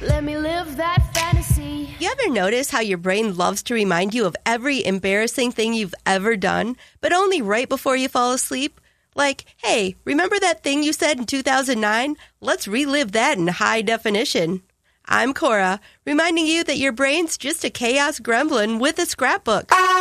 Let me live that fantasy. You ever notice how your brain loves to remind you of every embarrassing thing you've ever done, but only right before you fall asleep? Like, hey, remember that thing you said in 2009? Let's relive that in high definition. I'm Cora, reminding you that your brain's just a chaos gremlin with a scrapbook.